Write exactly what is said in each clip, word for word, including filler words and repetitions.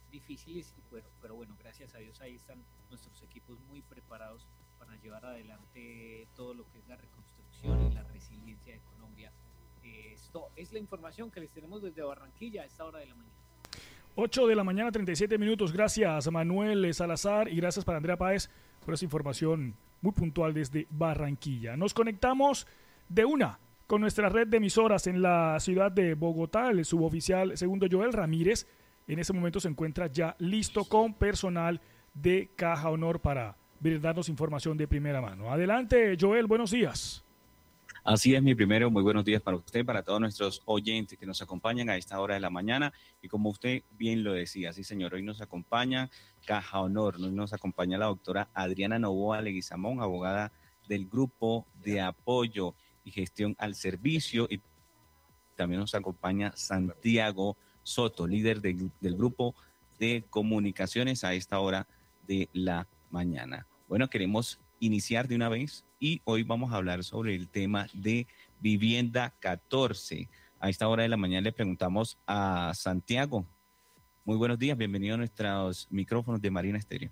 difíciles, pero, pero bueno, gracias a Dios ahí están nuestros equipos muy preparados para llevar adelante todo lo que es la reconstrucción y la resiliencia de Colombia. Eh, esto es la información que les tenemos desde Barranquilla a esta hora de la mañana. ocho de la mañana, treinta y siete minutos. Gracias, Manuel Salazar, y gracias para Andrea Páez por esa información muy puntual desde Barranquilla. Nos conectamos de una con nuestra red de emisoras en la ciudad de Bogotá. El suboficial segundo Joel Ramírez en ese momento se encuentra ya listo con personal de Caja Honor para darnos información de primera mano. Adelante, Joel, buenos días. Así es, mi primero, muy buenos días para usted, para todos nuestros oyentes que nos acompañan a esta hora de la mañana. Y como usted bien lo decía, sí señor, hoy nos acompaña Caja Honor, hoy nos acompaña la doctora Adriana Novoa Leguizamón, abogada del Grupo de Apoyo y Gestión al Servicio, y también nos acompaña Santiago Soto, líder de, del Grupo de Comunicaciones a esta hora de la mañana. Bueno, queremos iniciar de una vez y hoy vamos a hablar sobre el tema de Vivienda catorce. A esta hora de la mañana le preguntamos a Santiago. Muy buenos días, bienvenido a nuestros micrófonos de Marina Estéreo.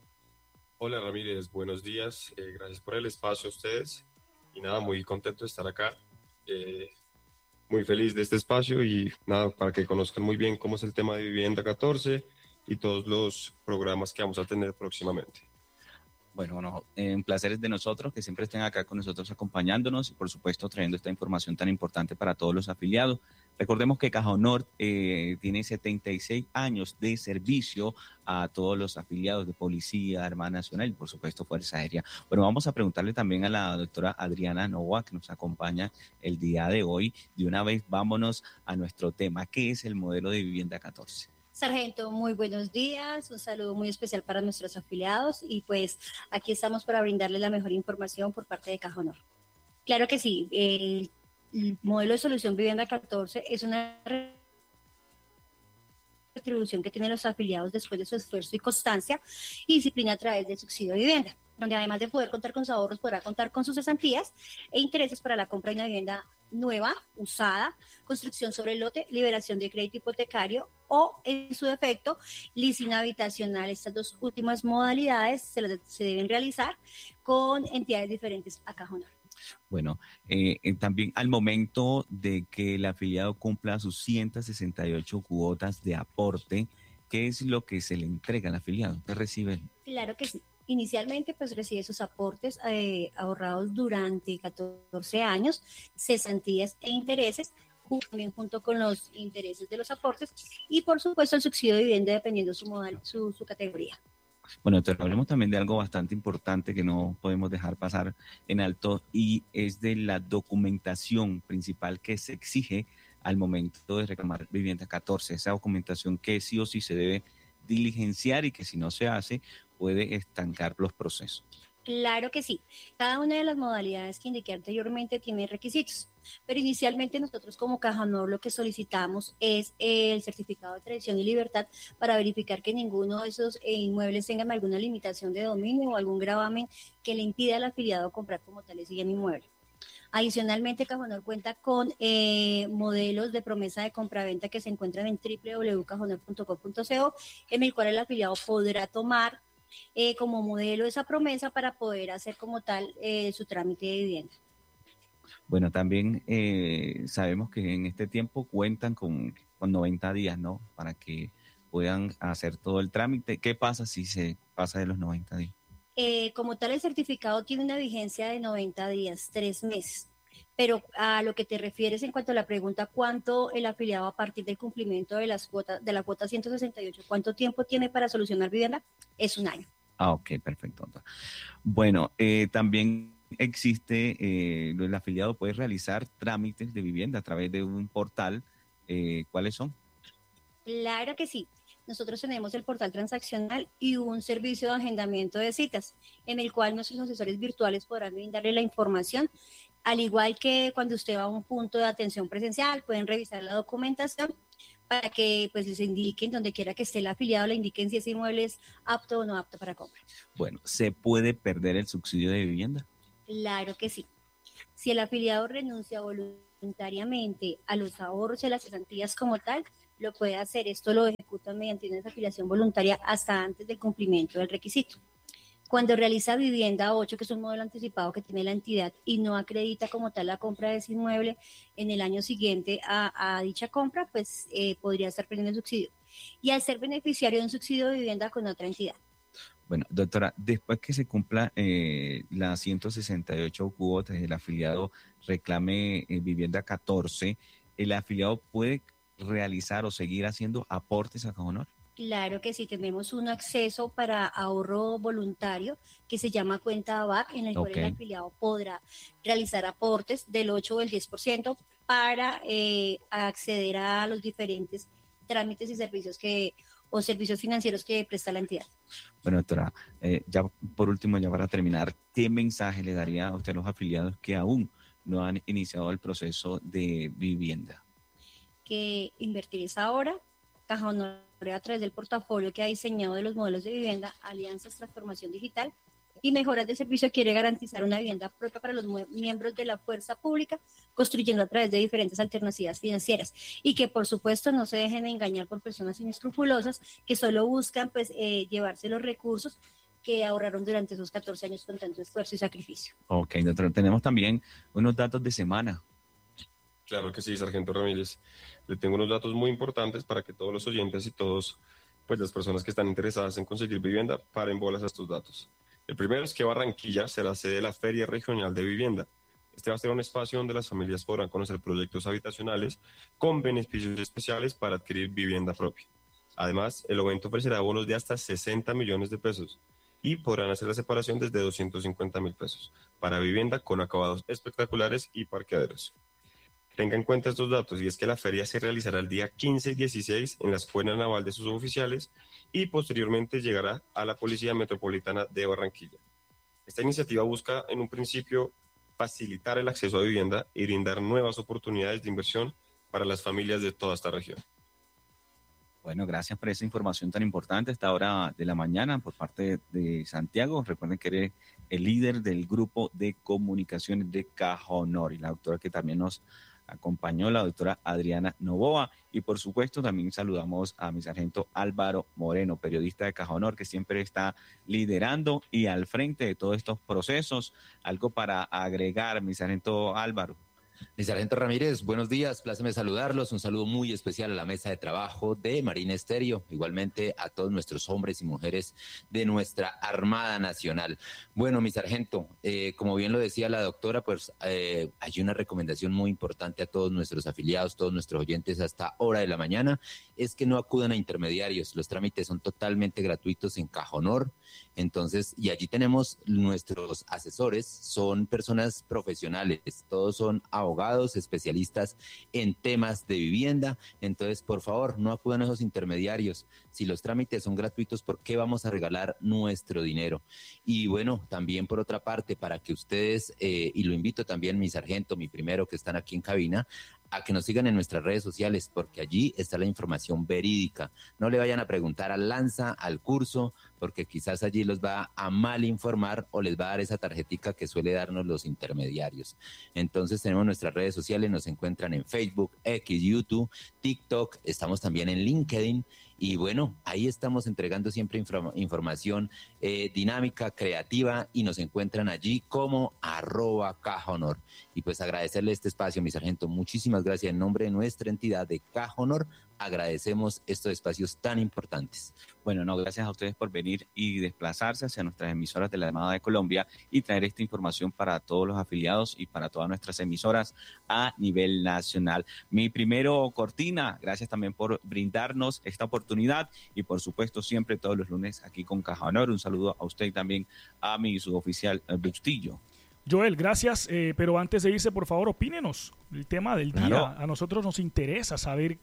Hola Ramírez, buenos días, eh, gracias por el espacio a ustedes y nada, muy contento de estar acá, eh, muy feliz de este espacio y nada, para que conozcan muy bien cómo es el tema de Vivienda catorce y todos los programas que vamos a tener próximamente. Bueno, bueno, eh, un placer es de nosotros que siempre estén acá con nosotros acompañándonos y por supuesto trayendo esta información tan importante para todos los afiliados. Recordemos que Caja Honor eh, tiene setenta y seis años de servicio a todos los afiliados de Policía, Armada Nacional y por supuesto Fuerza Aérea. Bueno, vamos a preguntarle también a la doctora Adriana Novoa que nos acompaña el día de hoy. De una vez vámonos a nuestro tema, ¿qué es el modelo de Vivienda catorce? Sargento, muy buenos días, un saludo muy especial para nuestros afiliados y pues aquí estamos para brindarles la mejor información por parte de Caja Honor. Claro que sí, el, el modelo de solución Vivienda catorce es una retribución que tienen los afiliados después de su esfuerzo y constancia y disciplina a través del subsidio de vivienda, donde además de poder contar con sus ahorros, podrá contar con sus cesantías e intereses para la compra de una vivienda nueva, usada, construcción sobre el lote, liberación de crédito hipotecario o, en su defecto, leasing habitacional. Estas dos últimas modalidades se, las, se deben realizar con entidades diferentes a Caja Honor. Bueno, eh, eh, también al momento de que el afiliado cumpla sus ciento sesenta y ocho cuotas de aporte, ¿qué es lo que se le entrega al afiliado? ¿Qué recibe? Claro que sí. Inicialmente, pues recibe sus aportes eh, ahorrados durante catorce años, cesantías e intereses, también junto con los intereses de los aportes y, por supuesto, el subsidio de vivienda dependiendo su modal, su, su categoría. Bueno, entonces hablemos también de algo bastante importante que no podemos dejar pasar en alto y es de la documentación principal que se exige al momento de reclamar Vivienda catorce, esa documentación que sí o sí se debe diligenciar y que si no se hace puede estancar los procesos. Claro que sí. Cada una de las modalidades que indiqué anteriormente tiene requisitos, pero inicialmente nosotros como Caja Honor lo que solicitamos es el certificado de tradición y libertad para verificar que ninguno de esos inmuebles tengan alguna limitación de dominio o algún gravamen que le impida al afiliado comprar como tal ese bien inmueble. Adicionalmente, Caja Honor cuenta con eh, modelos de promesa de compraventa que se encuentran en doble u doble u doble u punto caja honor punto com punto co, en el cual el afiliado podrá tomar Eh, como modelo esa promesa para poder hacer como tal eh, su trámite de vivienda. Bueno, también eh, sabemos que en este tiempo cuentan con, con noventa días, ¿no? Para que puedan hacer todo el trámite. ¿Qué pasa si se pasa de los noventa días? Eh, como tal, el certificado tiene una vigencia de noventa días, tres meses. Pero a lo que te refieres en cuanto a la pregunta, ¿cuánto el afiliado a partir del cumplimiento de las cuotas, de la cuota ciento sesenta y ocho, cuánto tiempo tiene para solucionar vivienda? Es un año. Ah, ok, perfecto. Bueno, eh, también existe, eh, el afiliado puede realizar trámites de vivienda a través de un portal. Eh, ¿Cuáles son? Claro que sí. Nosotros tenemos el portal transaccional y un servicio de agendamiento de citas, en el cual nuestros asesores virtuales podrán brindarle la información. Al igual que cuando usted va a un punto de atención presencial, pueden revisar la documentación para que pues les indiquen, donde quiera que esté el afiliado, le indiquen si ese inmueble es apto o no apto para compra. Bueno, ¿se puede perder el subsidio de vivienda? Claro que sí. Si el afiliado renuncia voluntariamente a los ahorros y a las cesantías como tal, lo puede hacer. Esto lo ejecutan mediante una desafiliación voluntaria hasta antes del cumplimiento del requisito. Cuando realiza vivienda ocho, que es un modelo anticipado que tiene la entidad y no acredita como tal la compra de ese inmueble en el año siguiente a, a dicha compra, pues eh, podría estar perdiendo el subsidio. Y al ser beneficiario de un subsidio de vivienda con otra entidad. Bueno, doctora, después que se cumpla eh, las ciento sesenta y ocho cuotas y el afiliado reclame eh, vivienda catorce, ¿el afiliado puede realizar o seguir haciendo aportes a Caja Honor? Claro que sí, tenemos un acceso para ahorro voluntario que se llama cuenta A B A C, en el cual Okay. el afiliado podrá realizar aportes del ocho o del diez por ciento para eh, acceder a los diferentes trámites y servicios que o servicios financieros que presta la entidad. Bueno, doctora, eh, ya por último, ya para terminar, ¿qué mensaje le daría a usted a los afiliados que aún no han iniciado el proceso de vivienda? Que invertir es ahora. Caja Honor, a través del portafolio que ha diseñado de los modelos de vivienda, alianzas, transformación digital y mejoras de servicio, quiere garantizar una vivienda propia para los miembros de la fuerza pública, construyendo a través de diferentes alternativas financieras, y que por supuesto no se dejen engañar por personas inescrupulosas que solo buscan pues eh, llevarse los recursos que ahorraron durante esos catorce años con tanto esfuerzo y sacrificio. Ok, doctora, tenemos también unos datos de semana. Claro que sí, Sargento Ramírez. Le tengo unos datos muy importantes para que todos los oyentes y todos, pues las personas que están interesadas en conseguir vivienda, paren bolas a estos datos. El primero es que Barranquilla será sede de la Feria Regional de Vivienda. Este va a ser un espacio donde las familias podrán conocer proyectos habitacionales con beneficios especiales para adquirir vivienda propia. Además, el evento ofrecerá bonos de hasta sesenta millones de pesos y podrán hacer la separación desde doscientos cincuenta mil pesos para vivienda con acabados espectaculares y parqueaderos. Tenga en cuenta estos datos, y es que la feria se realizará el día quince y dieciséis en la Escuela Naval de sus oficiales y posteriormente llegará a la Policía Metropolitana de Barranquilla. Esta iniciativa busca, en un principio, facilitar el acceso a vivienda y brindar nuevas oportunidades de inversión para las familias de toda esta región. Bueno, gracias por esa información tan importante a esta hora de la mañana por parte de Santiago. Recuerden que eres el líder del grupo de comunicaciones de Caja Honor y la doctora que también nos acompañó, la doctora Adriana Novoa, y por supuesto también saludamos a mi sargento Álvaro Moreno, periodista de Caja Honor, que siempre está liderando y al frente de todos estos procesos. Algo para agregar, mi sargento Álvaro. Mi sargento Ramírez, buenos días, pláceme saludarlos, un saludo muy especial a la mesa de trabajo de Marina Estéreo, igualmente a todos nuestros hombres y mujeres de nuestra Armada Nacional. Bueno, mi sargento, eh, como bien lo decía la doctora, pues eh, hay una recomendación muy importante a todos nuestros afiliados, todos nuestros oyentes a esta hora de la mañana, es que no acudan a intermediarios, los trámites son totalmente gratuitos en Caja Honor. Entonces, y allí tenemos nuestros asesores, son personas profesionales, todos son abogados, especialistas en temas de vivienda. Entonces, por favor, no acudan a esos intermediarios. Si los trámites son gratuitos, ¿por qué vamos a regalar nuestro dinero? Y bueno, también por otra parte, para que ustedes, eh, y lo invito también, mi sargento, mi primero que están aquí en cabina, a que nos sigan en nuestras redes sociales, porque allí está la información verídica. No le vayan a preguntar al Lanza, al curso, porque quizás allí los va a mal informar o les va a dar esa tarjetica que suele darnos los intermediarios. Entonces tenemos nuestras redes sociales, nos encuentran en Facebook, X, YouTube, TikTok, estamos también en LinkedIn. Y bueno, ahí estamos entregando siempre inform- información eh, dinámica, creativa, y nos encuentran allí como arroba Caja Honor. Y pues agradecerle este espacio, mi sargento. Muchísimas gracias en nombre de nuestra entidad de Caja Honor. Agradecemos estos espacios tan importantes. Bueno, no, gracias a ustedes por venir y desplazarse hacia nuestras emisoras de la Armada de Colombia y traer esta información para todos los afiliados y para todas nuestras emisoras a nivel nacional. Mi primero, Cortina, gracias también por brindarnos esta oportunidad y por supuesto siempre todos los lunes aquí con Caja Honor. Un saludo a usted y también a mi suboficial Bustillo. Joel, gracias, eh, pero antes de irse, por favor, opínenos el tema del día. Claro. A nosotros nos interesa saber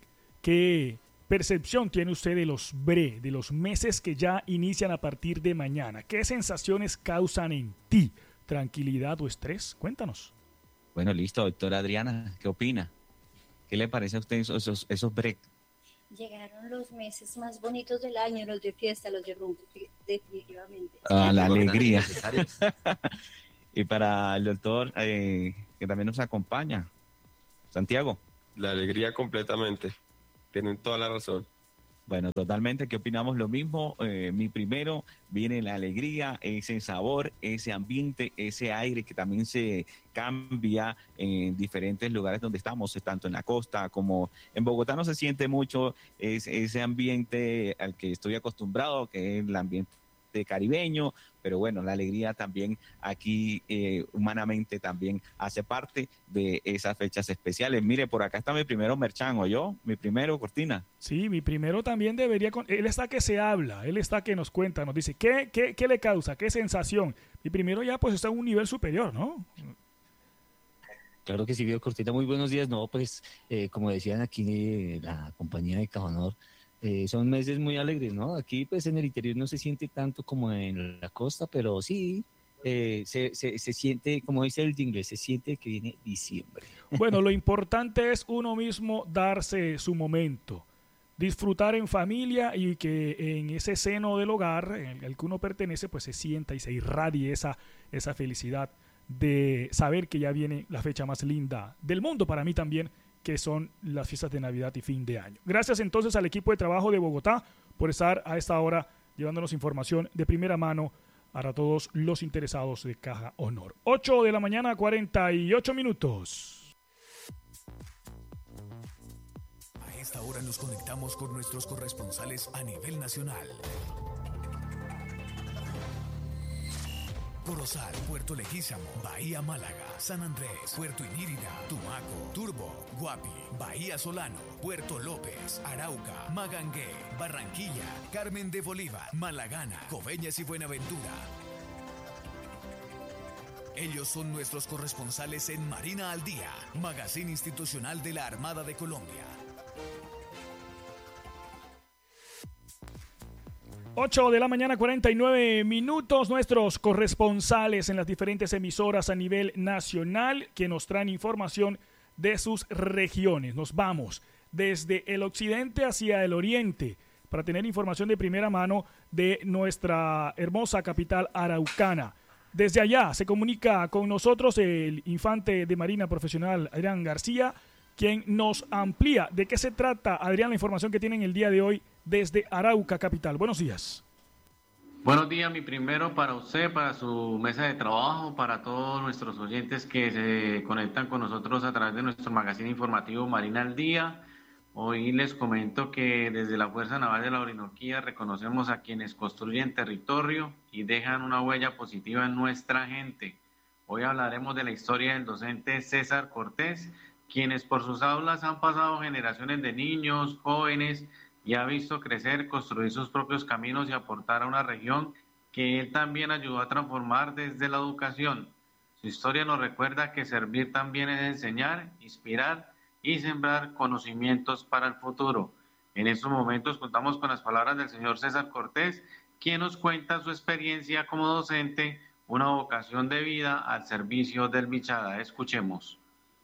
qué percepción tiene usted de los B R E, de los meses que ya inician a partir de mañana. ¿Qué sensaciones causan en ti? ¿Tranquilidad o estrés? Cuéntanos. Bueno, listo, doctora Adriana, ¿qué opina? ¿Qué le parece a usted esos, esos, esos break? Llegaron los meses más bonitos del año, los de fiesta, los de rumbo, definitivamente. Ah, la alegría. Y para el doctor eh, que también nos acompaña, Santiago. La alegría completamente. tienen toda la razón. Bueno, totalmente que opinamos lo mismo. Eh, mi primero viene la alegría, ese sabor, ese ambiente, ese aire que también se cambia en diferentes lugares donde estamos, tanto en la costa como en Bogotá. No se siente mucho es, ese ambiente al que estoy acostumbrado, que es el ambiente caribeño, pero bueno, la alegría también aquí eh, humanamente también hace parte de esas fechas especiales. Mire, por acá está mi primero Merchan, ¿o yo? Mi primero Cortina. Sí, mi primero también debería, con... él está que se habla, él está que nos cuenta, nos dice, ¿qué, qué, qué le causa? ¿Qué sensación? Mi primero ya pues está en un nivel superior, ¿no? Claro que sí, Vio Cortina, muy buenos días. No, pues eh, como decían aquí eh, la compañía de Caja Honor, Eh, son meses muy alegres, ¿no? Aquí pues en el interior no se siente tanto como en la costa, pero sí eh, se, se, se siente, como dice el inglés, se siente que viene diciembre. Bueno, lo importante es uno mismo darse su momento, disfrutar en familia y que en ese seno del hogar en el que uno pertenece pues se sienta y se irradie esa, esa felicidad de saber que ya viene la fecha más linda del mundo para mí también, que son las fiestas de Navidad y fin de año. Gracias entonces al equipo de trabajo de Bogotá por estar a esta hora llevándonos información de primera mano para todos los interesados de Caja Honor. ocho de la mañana, cuarenta y ocho minutos. A esta hora nos conectamos con nuestros corresponsales a nivel nacional. Corozal, Puerto Leguízamo, Bahía Málaga, San Andrés, Puerto Inírida, Tumaco, Turbo, Guapi, Bahía Solano, Puerto López, Arauca, Magangué, Barranquilla, Carmen de Bolívar, Malagana, Coveñas y Buenaventura. Ellos son nuestros corresponsales en Marina al Día, magazine institucional de la Armada de Colombia. ocho de la mañana, cuarenta y nueve minutos, nuestros corresponsales en las diferentes emisoras a nivel nacional que nos traen información de sus regiones. Nos vamos desde el occidente hacia el oriente para tener información de primera mano de nuestra hermosa capital araucana. Desde allá se comunica con nosotros el infante de Marina profesional Adrián García, quien nos amplía de qué se trata, Adrián, la información que tienen el día de hoy desde Arauca capital. Buenos días. Buenos días, mi primero para usted, para su mesa de trabajo, para todos nuestros oyentes que se conectan con nosotros a través de nuestro magazine informativo Marina al Día. Hoy les comento que desde la Fuerza Naval de la Orinoquía reconocemos a quienes construyen territorio y dejan una huella positiva en nuestra gente. Hoy hablaremos de la historia del docente César Cortés, quienes por sus aulas han pasado generaciones de niños, jóvenes, y ha visto crecer, construir sus propios caminos y aportar a una región que él también ayudó a transformar desde la educación. Su historia nos recuerda que servir también es enseñar, inspirar y sembrar conocimientos para el futuro. En estos momentos contamos con las palabras del señor César Cortés, quien nos cuenta su experiencia como docente, una vocación de vida al servicio del Bichada. Escuchemos.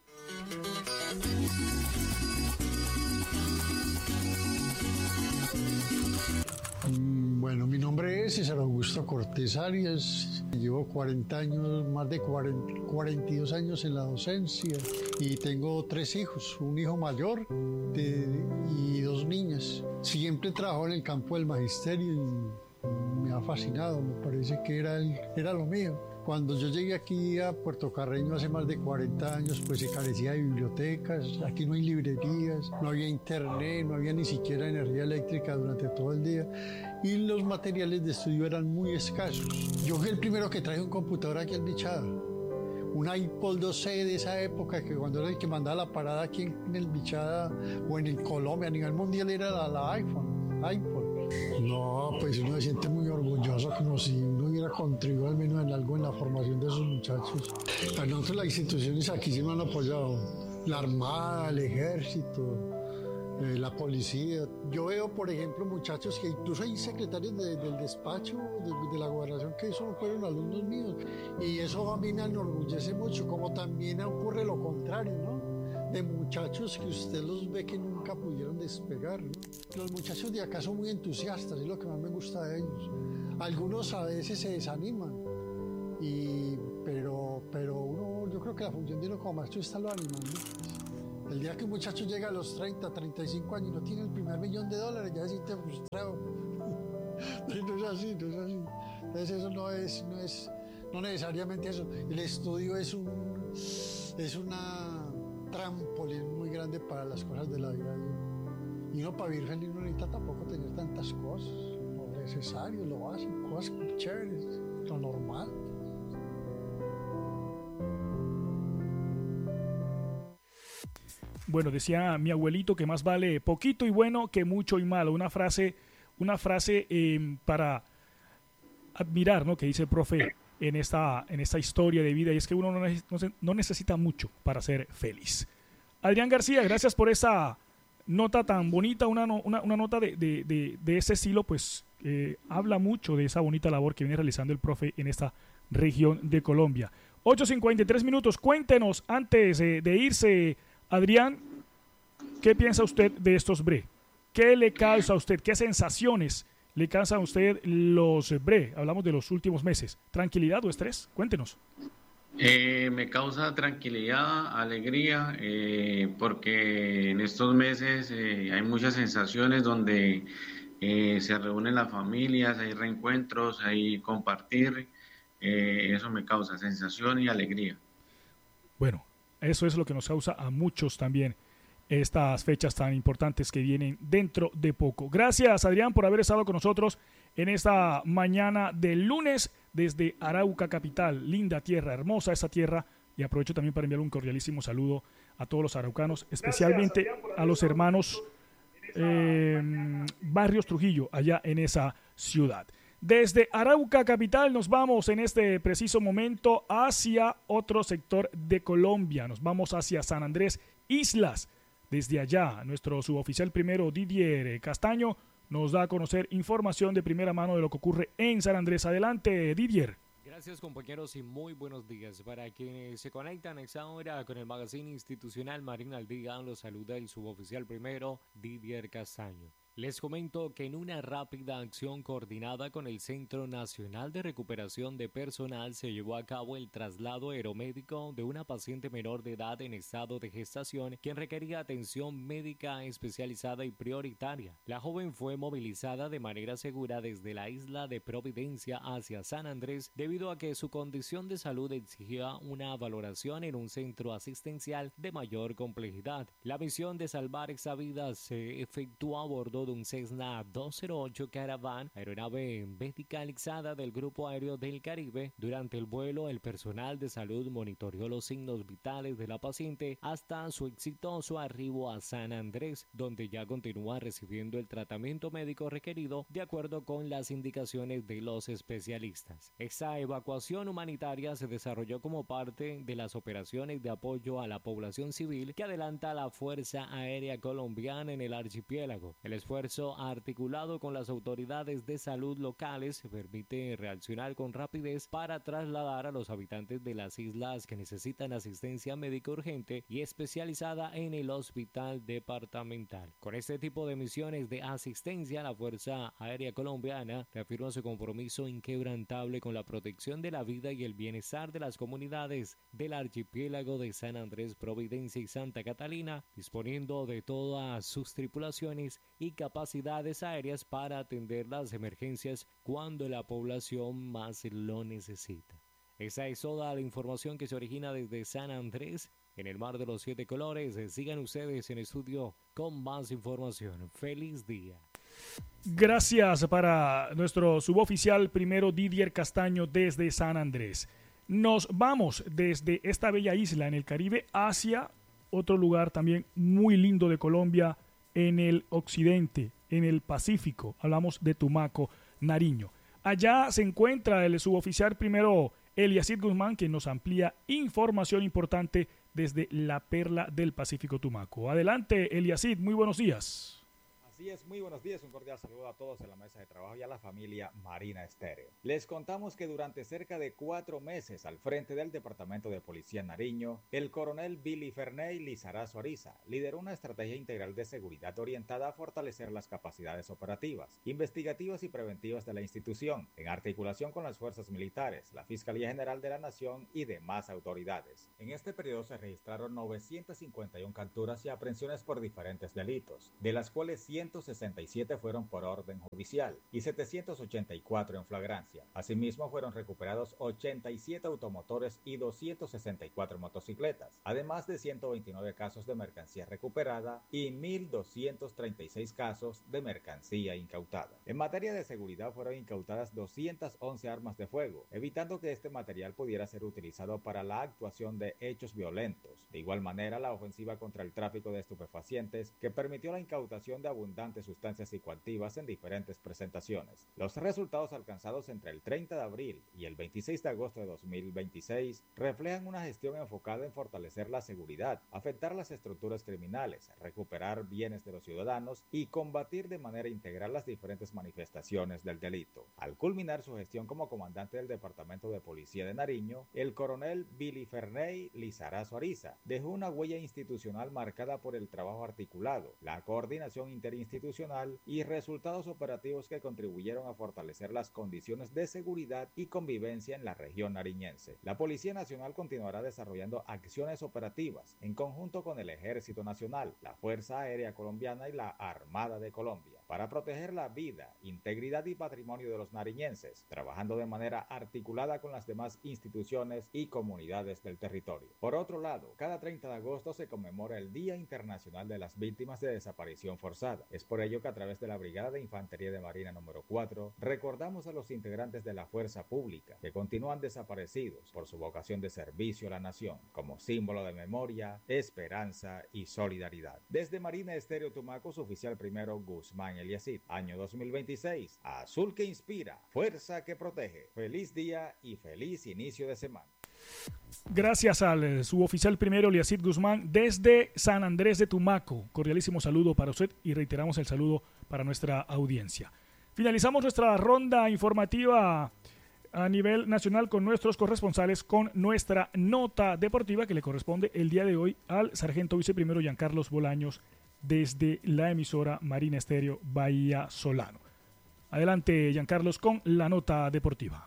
Bueno, mi nombre es César Augusto Cortés Arias, llevo cuarenta años, más de cuarenta, cuarenta y dos años en la docencia y tengo tres hijos, un hijo mayor de, y dos niñas. Siempre trabajo en el campo del magisterio y me ha fascinado, me parece que era, el, era lo mío. Cuando yo llegué aquí a Puerto Carreño hace más de cuarenta años, pues se carecía de bibliotecas, aquí no hay librerías, no había internet, no había ni siquiera energía eléctrica durante todo el día y los materiales de estudio eran muy escasos. Yo fui el primero que traje un computador aquí al Bichada, un iPod dos C de esa época, que cuando era el que mandaba la parada aquí en el Bichada o en el Colombia, a nivel mundial era la, la iPhone, iPod. No, pues uno se siente muy orgulloso, como si uno hubiera contribuido al menos en algo en la formación de esos muchachos. A nosotros las instituciones aquí sí me han apoyado, la Armada, el Ejército, eh, la Policía. Yo veo, por ejemplo, muchachos que incluso hay secretarios de, del despacho de, de la gobernación que eso no fueron alumnos míos. Y eso a mí me enorgullece mucho, como también ocurre lo contrario, ¿no? De muchachos que usted los ve que nunca pudieron despegar, ¿no? Los muchachos de acá son muy entusiastas, es lo que más me gusta de ellos. Algunos a veces se desaniman, y, pero, pero uno, yo creo que la función de uno como maestro está lo animando. El día que un muchacho llega a los treinta, treinta y cinco años y no tiene el primer millón de dólares, ya se siente frustrado. No es así, no es así. Entonces eso no es, no es, no necesariamente eso. El estudio es un, es una trampolín muy grande para las cosas de la vida. Y uno para vivir feliz no necesita tampoco tener tantas cosas. Lo necesario, lo básico, cosas chéveres, lo normal. Bueno, decía mi abuelito que más vale poquito y bueno que mucho y malo. Una frase, una frase eh, para admirar, ¿no? Que dice el profe en esta, en esta historia de vida, y es que uno no, neces- no necesita mucho para ser feliz. Adrián García, gracias por esa nota tan bonita, una, no, una, una nota de, de, de, de ese estilo, pues eh, habla mucho de esa bonita labor que viene realizando el profe en esta región de Colombia. ocho cincuenta y tres minutos, cuéntenos antes eh, de irse, Adrián, ¿qué piensa usted de estos bre? ¿Qué le causa a usted? ¿Qué sensaciones le causan a usted los bre? Hablamos de los últimos meses. ¿Tranquilidad o estrés? Cuéntenos. Eh, me causa tranquilidad, alegría, eh, porque en estos meses eh, hay muchas sensaciones donde eh, se reúnen las familias, hay reencuentros, hay compartir, eh, eso me causa sensación y alegría. Bueno, eso es lo que nos causa a muchos también estas fechas tan importantes que vienen dentro de poco. Gracias, Adrián, por haber estado con nosotros en esta mañana del lunes desde Arauca capital. Linda tierra, hermosa esa tierra, y aprovecho también para enviar un cordialísimo saludo a todos los araucanos, especialmente a los hermanos eh, Barrios Trujillo allá en esa ciudad. Desde Arauca capital nos vamos en este preciso momento hacia otro sector de Colombia. Nos vamos hacia San Andrés Islas. Desde allá, nuestro suboficial primero Didier Castaño nos da a conocer información de primera mano de lo que ocurre en San Andrés. Adelante, Didier. Gracias, compañeros, y muy buenos días. Para quienes se conectan a esta hora con el magazine institucional Marina al Día, los saluda el suboficial primero Didier Castaño. Les comento que en una rápida acción coordinada con el Centro Nacional de Recuperación de Personal se llevó a cabo el traslado aeromédico de una paciente menor de edad en estado de gestación quien requería atención médica especializada y prioritaria. La joven fue movilizada de manera segura desde la isla de Providencia hacia San Andrés debido a que su condición de salud exigía una valoración en un centro asistencial de mayor complejidad. La misión de salvar esa vida se efectuó a bordo de un Cessna doscientos ocho Caravan, aeronave medicalizada del Grupo Aéreo del Caribe. Durante el vuelo, el personal de salud monitoreó los signos vitales de la paciente hasta su exitoso arribo a San Andrés, donde ya continúa recibiendo el tratamiento médico requerido de acuerdo con las indicaciones de los especialistas. Esta evacuación humanitaria se desarrolló como parte de las operaciones de apoyo a la población civil que adelanta la Fuerza Aérea Colombiana en el archipiélago. El esfuerzo articulado con las autoridades de salud locales permite reaccionar con rapidez para trasladar a los habitantes de las islas que necesitan asistencia médica urgente y especializada en el hospital departamental. Con este tipo de misiones de asistencia, la Fuerza Aérea Colombiana reafirma su compromiso inquebrantable con la protección de la vida y el bienestar de las comunidades del archipiélago de San Andrés, Providencia y Santa Catalina, disponiendo de todas sus tripulaciones y capacidades aéreas para atender las emergencias cuando la población más lo necesita. Esa es toda la información que se origina desde San Andrés, en el mar de los siete colores. Sigan ustedes en estudio con más información. ¡Feliz día! Gracias para nuestro suboficial primero Didier Castaño desde San Andrés. Nos vamos desde esta bella isla en el Caribe hacia otro lugar también muy lindo de Colombia, en el occidente, en el Pacífico. Hablamos de Tumaco, Nariño. Allá se encuentra el suboficial primero Eliacid Guzmán, que nos amplía información importante desde la perla del Pacífico, Tumaco. Adelante, Eliacid, muy buenos días. Así Así es, muy buenos días, un cordial saludo a todos en la mesa de trabajo y a la familia Marina Estéreo. Les contamos que durante cerca de cuatro meses al frente del Departamento de Policía en Nariño, el coronel Billy Ferney Lizarazo Ariza lideró una estrategia integral de seguridad orientada a fortalecer las capacidades operativas, investigativas y preventivas de la institución, en articulación con las fuerzas militares, la Fiscalía General de la Nación y demás autoridades. En este periodo se registraron novecientas cincuenta y una capturas y aprehensiones por diferentes delitos, de las cuales ciento sesenta y siete fueron por orden judicial y setecientos ochenta y cuatro en flagrancia. Asimismo, fueron recuperados ochenta y siete automotores y doscientas sesenta y cuatro motocicletas, además de ciento veintinueve casos de mercancía recuperada y mil doscientos treinta y seis casos de mercancía incautada. En materia de seguridad fueron incautadas doscientas once armas de fuego, evitando que este material pudiera ser utilizado para la actuación de hechos violentos. De igual manera, la ofensiva contra el tráfico de estupefacientes, que permitió la incautación de abundantes sustancias psicoactivas en diferentes presentaciones. Los resultados alcanzados entre el treinta de abril y el veintiséis de agosto de dos mil veintiséis reflejan una gestión enfocada en fortalecer la seguridad, afectar las estructuras criminales, recuperar bienes de los ciudadanos y combatir de manera integral las diferentes manifestaciones del delito. Al culminar su gestión como comandante del Departamento de Policía de Nariño, el coronel Billy Ferney Lizarazo Ariza dejó una huella institucional marcada por el trabajo articulado, la coordinación interinstitucional y resultados operativos que contribuyeron a fortalecer las condiciones de seguridad y convivencia en la región nariñense. La Policía Nacional continuará desarrollando acciones operativas en conjunto con el Ejército Nacional, la Fuerza Aérea Colombiana y la Armada de Colombia, para proteger la vida, integridad y patrimonio de los nariñenses, trabajando de manera articulada con las demás instituciones y comunidades del territorio. Por otro lado, cada treinta de agosto se conmemora el Día Internacional de las Víctimas de Desaparición Forzada. Es por ello que a través de la Brigada de Infantería de Marina número cuatro, recordamos a los integrantes de la Fuerza Pública que continúan desaparecidos por su vocación de servicio a la nación, como símbolo de memoria, esperanza y solidaridad. Desde Marina Estéreo Tumaco, su oficial primero Guzmán Eliasid, año dos mil veintiséis, azul que inspira, fuerza que protege. Feliz día y feliz inicio de semana. Gracias al suboficial primero Eliasid Guzmán desde San Andrés de Tumaco. Cordialísimo saludo para usted y reiteramos el saludo para nuestra audiencia. Finalizamos nuestra ronda informativa a nivel nacional con nuestros corresponsales, con nuestra nota deportiva que le corresponde el día de hoy al sargento viceprimero Giancarlos Bolaños desde la emisora Marina Estéreo Bahía Solano. Adelante, Giancarlos, con la nota deportiva.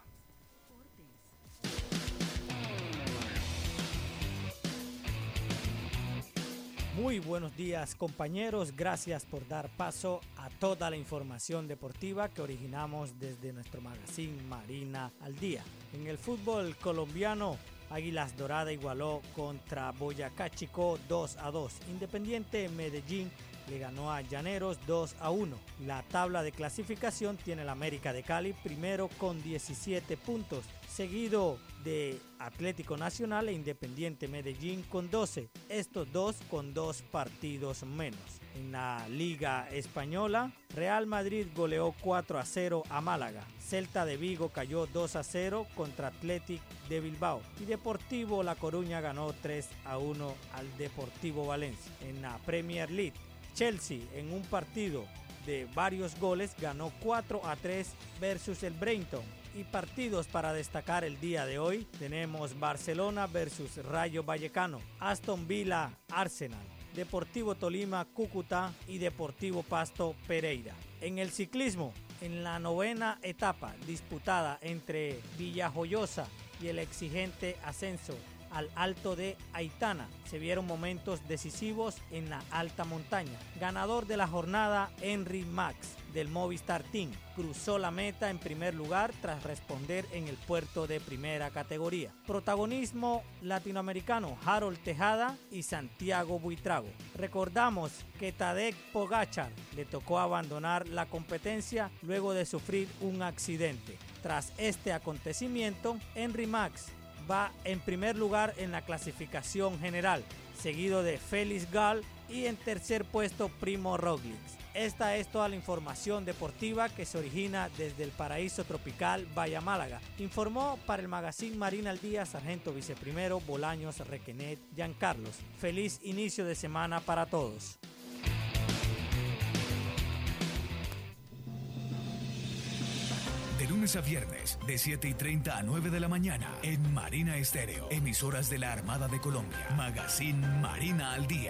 Muy buenos días, compañeros, gracias por dar paso a toda la información deportiva que originamos desde nuestro magazine Marina al Día. En el fútbol colombiano, Águilas Dorada igualó contra Boyacá Chicó dos a dos. Independiente Medellín le ganó a Llaneros dos a uno. La tabla de clasificación tiene el América de Cali primero con diecisiete puntos, seguido de Atlético Nacional e Independiente Medellín con doce, estos dos con dos partidos menos. En la Liga Española, Real Madrid goleó cuatro a cero a Málaga, Celta de Vigo cayó dos a cero contra Athletic de Bilbao y Deportivo La Coruña ganó tres a uno al Deportivo Valencia. En la Premier League, Chelsea en un partido de varios goles ganó cuatro a tres versus el Brighton. Y partidos para destacar el día de hoy, tenemos Barcelona versus Rayo Vallecano, Aston Villa Arsenal, Deportivo Tolima Cúcuta y Deportivo Pasto Pereira. En el ciclismo, en la novena etapa disputada entre Villajoyosa y el exigente ascenso al Alto de Aitana, se vieron momentos decisivos en la alta montaña. Ganador de la jornada, Henry Max del Movistar Team, cruzó la meta en primer lugar tras responder en el puerto de primera categoría. Protagonismo latinoamericano, Harold Tejada y Santiago Buitrago. Recordamos que Tadej Pogačar le tocó abandonar la competencia luego de sufrir un accidente. Tras este acontecimiento, Henry Max va en primer lugar en la clasificación general, seguido de Félix Gall y en tercer puesto Primo Roglic. Esta es toda la información deportiva que se origina desde el paraíso tropical Bahía Málaga. Informó para el magazine Marina al Día sargento viceprimero Bolaños Requenet Giancarlos. Feliz inicio de semana para todos. lunes a viernes, de siete y treinta a nueve de la mañana, en Marina Estéreo, emisoras de la Armada de Colombia. Magazine Marina al Día.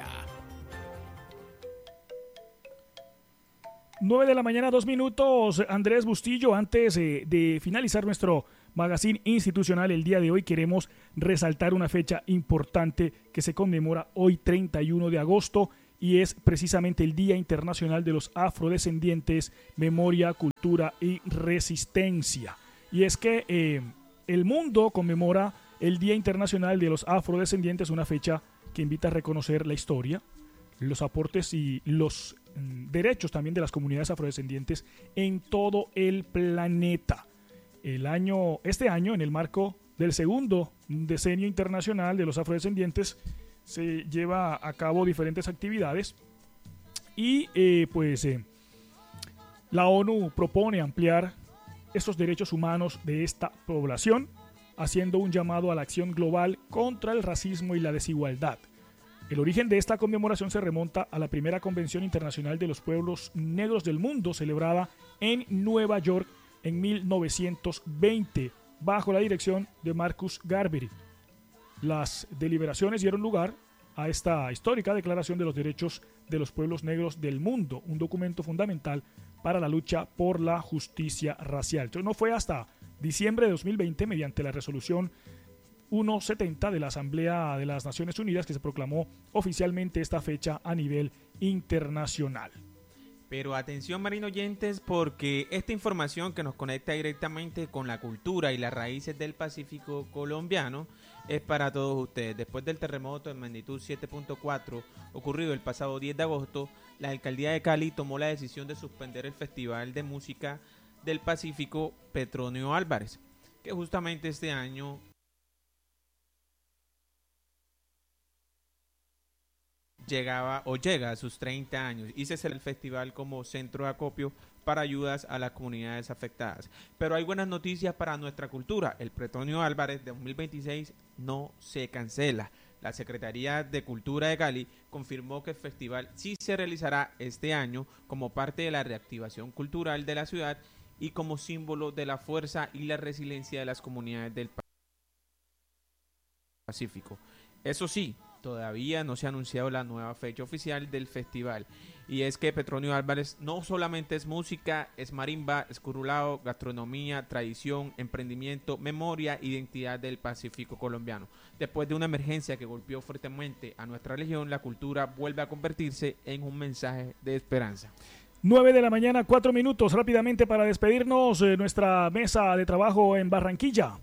nueve de la mañana, dos minutos. Andrés Bustillo, antes eh, de finalizar nuestro magazine institucional el día de hoy, queremos resaltar una fecha importante que se conmemora hoy treinta y uno de agosto y es precisamente el Día Internacional de los Afrodescendientes, Memoria, Cultura y Resistencia. Y es que eh, el mundo conmemora el Día Internacional de los Afrodescendientes, una fecha que invita a reconocer la historia, los aportes y los mm, derechos también de las comunidades afrodescendientes en todo el planeta. El año, este año, en el marco del segundo decenio internacional de los afrodescendientes, se lleva a cabo diferentes actividades y eh, pues eh, la ONU propone ampliar estos derechos humanos de esta población, haciendo un llamado a la acción global contra el racismo y la desigualdad. El origen de esta conmemoración se remonta a la primera Convención Internacional de los Pueblos Negros del Mundo, celebrada en Nueva York en mil novecientos veinte, bajo la dirección de Marcus Garvey. Las deliberaciones dieron lugar a esta histórica Declaración de los Derechos de los Pueblos Negros del Mundo, un documento fundamental para la lucha por la justicia racial. Entonces, no fue hasta diciembre de dos mil veinte, mediante la resolución ciento setenta de la Asamblea de las Naciones Unidas, que se proclamó oficialmente esta fecha a nivel internacional. Pero atención, marino oyentes, porque esta información que nos conecta directamente con la cultura y las raíces del Pacífico colombiano es para todos ustedes. Después del terremoto en magnitud siete punto cuatro ocurrido el pasado diez de agosto, la alcaldía de Cali tomó la decisión de suspender el Festival de Música del Pacífico Petronio Álvarez, que justamente este año llegaba o llega a sus treinta años y se celebra el festival como centro de acopio para ayudas a las comunidades afectadas. Pero hay buenas noticias para nuestra cultura. El Petronio Álvarez de dos mil veintiséis no se cancela. La Secretaría de Cultura de Cali confirmó que el festival sí se realizará este año como parte de la reactivación cultural de la ciudad y como símbolo de la fuerza y la resiliencia de las comunidades del Pacífico. Eso sí, todavía no se ha anunciado la nueva fecha oficial del festival. Y es que Petronio Álvarez no solamente es música, es marimba, es curulao, gastronomía, tradición, emprendimiento, memoria, identidad del Pacífico colombiano. Después de una emergencia que golpeó fuertemente a nuestra región, la cultura vuelve a convertirse en un mensaje de esperanza. nueve de la mañana, cuatro minutos, rápidamente para despedirnos, eh, nuestra mesa de trabajo en Barranquilla.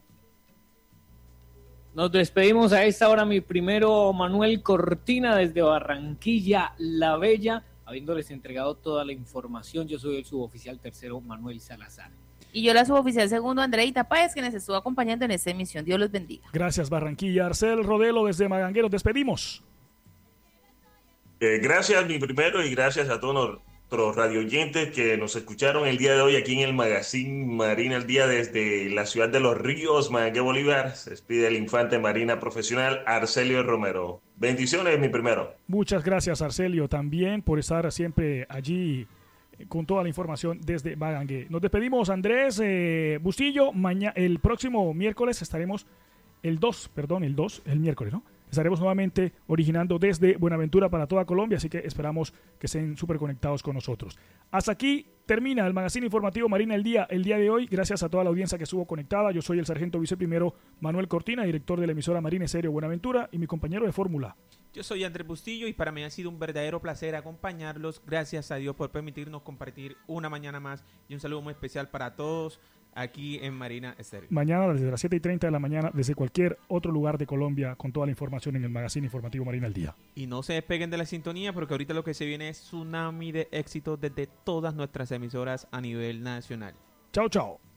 Nos despedimos a esta hora, mi primero Manuel Cortina desde Barranquilla, La Bella, habiéndoles entregado toda la información. Yo soy el suboficial tercero Manuel Salazar. Y yo la suboficial segundo Andreita Páez, que nos estuvo acompañando en esta emisión. Dios los bendiga. Gracias, Barranquilla. Arcel Rodelo desde Magangué, nos despedimos. Eh, gracias, mi primero, y gracias a todos nuestros radioyentes que nos escucharon el día de hoy aquí en el Magazine Marina al Día desde la ciudad de Los Ríos, Magangué, Bolívar. Se despide el infante marina profesional Arcelio Romero. Bendiciones, mi primero. Muchas gracias, Arcelio, también por estar siempre allí con toda la información desde Magangué. Nos despedimos, Andrés eh, Bustillo. Mañana, el próximo miércoles estaremos, el dos, perdón, el dos, el miércoles, ¿no? Estaremos nuevamente originando desde Buenaventura para toda Colombia, así que esperamos que estén súper conectados con nosotros. Hasta aquí termina el Magazine Informativo Marina el Día, el día de hoy. Gracias a toda la audiencia que estuvo conectada. Yo soy el sargento viceprimero Manuel Cortina, director de la emisora Marina Estéreo Buenaventura, y mi compañero de fórmula. Yo soy Andrés Bustillo y para mí ha sido un verdadero placer acompañarlos. Gracias a Dios por permitirnos compartir una mañana más y un saludo muy especial para todos aquí en Marina Estéreo. Mañana desde las siete y treinta de la mañana, desde cualquier otro lugar de Colombia, con toda la información en el Magazine Informativo Marina al Día. Y no se despeguen de la sintonía, porque ahorita lo que se viene es tsunami de éxito desde todas nuestras emisoras a nivel nacional. Chao, chao.